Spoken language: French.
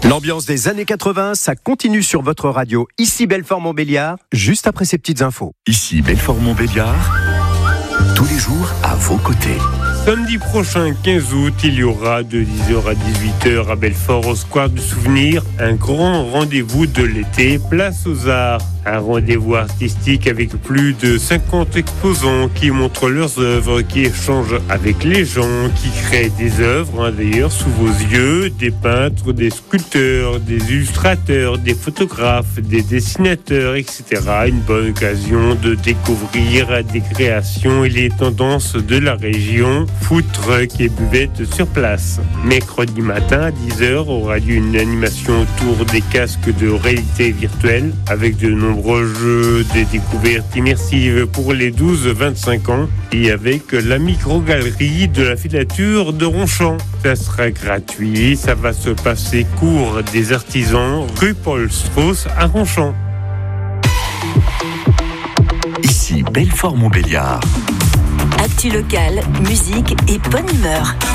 L'ambiance des années 80, ça continue sur votre radio. Ici Belfort-Montbéliard, juste après ces petites infos. Ici Belfort-Montbéliard, tous les jours à vos côtés. Samedi prochain, 15 août, il y aura de 10h à 18h à Belfort, au Square du Souvenir, un grand rendez-vous de l'été, place aux arts. Un rendez-vous artistique avec plus de 50 exposants qui montrent leurs œuvres, qui échangent avec les gens, qui créent des œuvres, d'ailleurs, sous vos yeux, des peintres, des sculpteurs, des illustrateurs, des photographes, des dessinateurs, etc. Une bonne occasion de découvrir des créations et les tendances de la région. Food truck et buvette sur place. Mercredi matin à 10h aura lieu une animation autour des casques de réalité virtuelle avec de nombreux jeux, des découvertes immersives pour les 12-25 ans et avec la micro-galerie de la filature de Ronchamp. Ça sera gratuit, ça va se passer cours des artisans rue Paul Strauss à Ronchamp. Ici Belfort-Montbéliard. Actu locale, musique et bonne humeur.